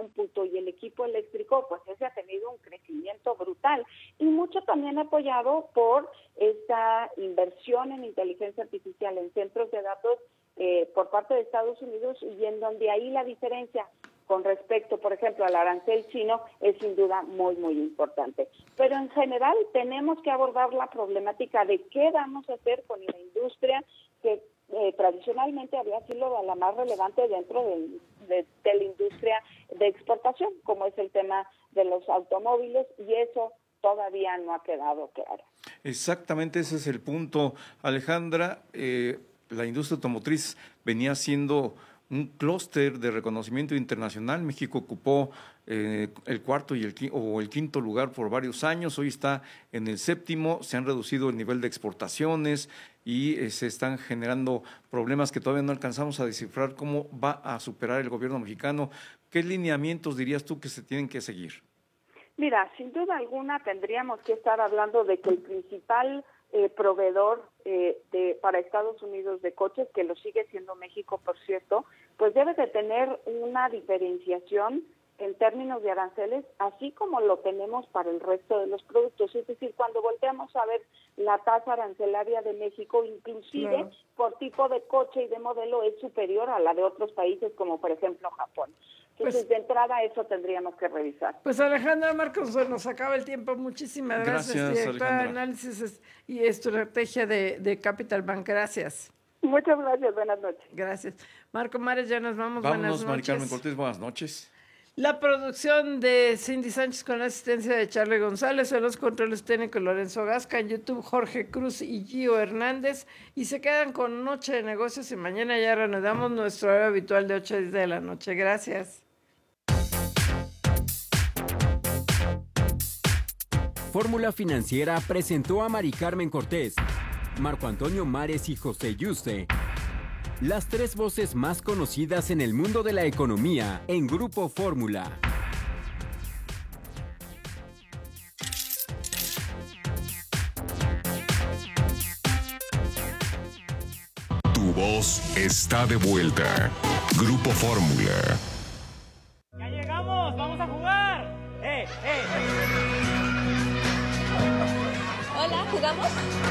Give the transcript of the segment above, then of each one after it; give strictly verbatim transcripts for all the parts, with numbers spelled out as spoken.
cómputo y el equipo eléctrico, pues ese ha tenido un crecimiento brutal y mucho también apoyado por esta inversión en inteligencia artificial en centros de datos eh, por parte de Estados Unidos, y en donde ahí la diferencia con respecto, por ejemplo, al arancel chino es sin duda muy, muy importante. Pero en general tenemos que abordar la problemática de qué vamos a hacer con la industria que eh, tradicionalmente había sido la más relevante dentro de, de, de la industria de exportación, como es el tema de los automóviles, y eso todavía no ha quedado claro. Exactamente, ese es el punto, Alejandra. Eh, la industria automotriz venía siendo un clúster de reconocimiento internacional. México ocupó eh, el cuarto y el o el quinto lugar por varios años. Hoy está en el séptimo. Se han reducido el nivel de exportaciones y eh, se están generando problemas que todavía no alcanzamos a descifrar cómo va a superar el gobierno mexicano. ¿Qué lineamientos dirías tú que se tienen que seguir? Mira, sin duda alguna tendríamos que estar hablando de que el principal eh, proveedor eh, de, para Estados Unidos de coches, que lo sigue siendo México, por cierto, pues debe de tener una diferenciación en términos de aranceles, así como lo tenemos para el resto de los productos. Es decir, cuando volteamos a ver la tasa arancelaria de México, inclusive claro, por tipo de coche y de modelo, es superior a la de otros países, como por ejemplo Japón. Entonces, pues, de entrada, eso tendríamos que revisar. Pues Alejandra Marcos, nos acaba el tiempo. Muchísimas gracias, gracias directora de análisis y estrategia de, de Capital Bank. Gracias. Muchas gracias, buenas noches. Gracias. Marco Mares, ya nos vamos. Vámonos, buenas noches. Mari Carmen Cortés, buenas noches. La producción de Cindy Sánchez con la asistencia de Charlie González, en los controles técnicos Lorenzo Gasca, en YouTube Jorge Cruz y Gio Hernández, y se quedan con Noche de Negocios y mañana ya reanudamos nuestro horario habitual de ocho a diez de la noche. Gracias. Fórmula Financiera presentó a Mari Carmen Cortés, Marco Antonio Mares y José Yuste, las tres voces más conocidas en el mundo de la economía en Grupo Fórmula. Tu voz está de vuelta. Grupo Fórmula. ¡Ya llegamos! ¡Vamos a jugar! ¡Eh, eh! Hola, ¿jugamos?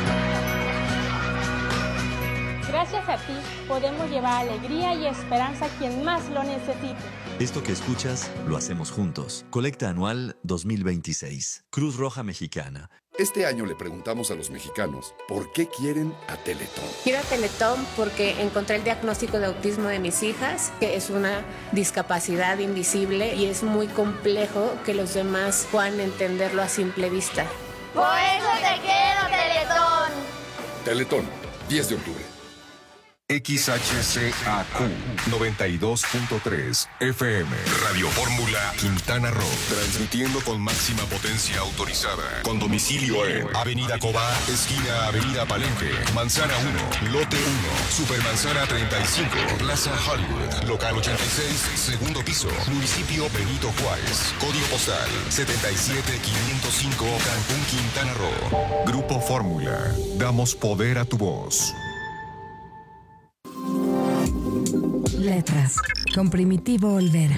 Gracias a ti podemos llevar alegría y esperanza a quien más lo necesite. Esto que escuchas lo hacemos juntos. Colecta anual dos mil veintiséis. Cruz Roja Mexicana. Este año le preguntamos a los mexicanos por qué quieren a Teletón. Quiero a Teletón porque encontré el diagnóstico de autismo de mis hijas, que es una discapacidad invisible y es muy complejo que los demás puedan entenderlo a simple vista. Por eso te quiero, Teletón. Teletón, diez de octubre. X H C A Q noventa y dos punto tres F M Radio Fórmula Quintana Roo, transmitiendo con máxima potencia autorizada, con domicilio en Avenida Cobá, esquina Avenida Palenque, Manzana uno, Lote uno, Supermanzana treinta y cinco, Plaza Hollywood, Local ochenta y seis, segundo piso, Municipio Benito Juárez, Código postal setenta y siete quinientos cinco, Cancún, Quintana Roo. Grupo Fórmula, damos poder a tu voz. Letras, con Primitivo Olvera.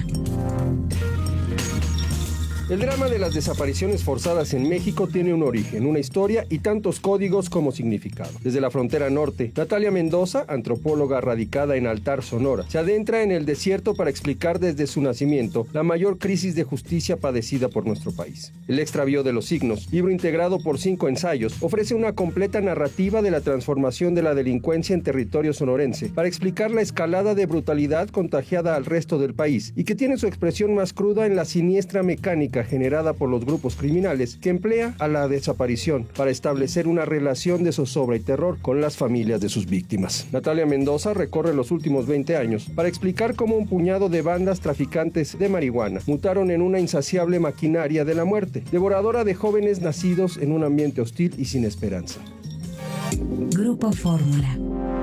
El drama de las desapariciones forzadas en México tiene un origen, una historia y tantos códigos como significado. Desde la frontera norte, Natalia Mendoza, antropóloga radicada en Altar, Sonora, se adentra en el desierto para explicar desde su nacimiento la mayor crisis de justicia padecida por nuestro país. El extravío de los signos, libro integrado por cinco ensayos, ofrece una completa narrativa de la transformación de la delincuencia en territorio sonorense para explicar la escalada de brutalidad contagiada al resto del país y que tiene su expresión más cruda en la siniestra mecánica generada por los grupos criminales que emplea a la desaparición para establecer una relación de zozobra y terror con las familias de sus víctimas. Natalia Mendoza recorre los últimos veinte años para explicar cómo un puñado de bandas traficantes de marihuana mutaron en una insaciable maquinaria de la muerte, devoradora de jóvenes nacidos en un ambiente hostil y sin esperanza. Grupo Fórmula.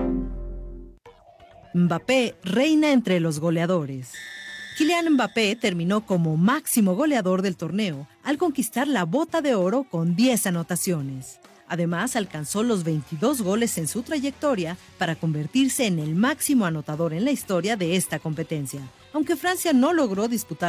Mbappé reina entre los goleadores. Kylian Mbappé terminó como máximo goleador del torneo al conquistar la Bota de Oro con diez anotaciones. Además, alcanzó los veintidós goles en su trayectoria para convertirse en el máximo anotador en la historia de esta competencia. Aunque Francia no logró disputar